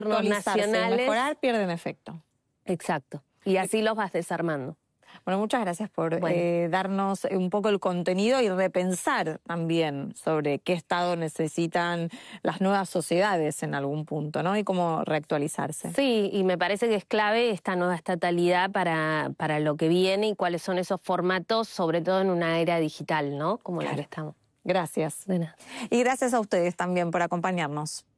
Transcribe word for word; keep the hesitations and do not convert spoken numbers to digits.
nacionales. Mejorar, pierden efecto. Exacto. Y así los vas desarmando. Bueno, muchas gracias por Bueno. eh, darnos un poco el contenido y repensar también sobre qué estado necesitan las nuevas sociedades en algún punto, ¿no? Y cómo reactualizarse. Sí, y me parece que es clave esta nueva estatalidad para, para lo que viene y cuáles son esos formatos, sobre todo en una era digital, ¿no? Como Claro. la que estamos. Gracias. De nada. Y gracias a ustedes también por acompañarnos.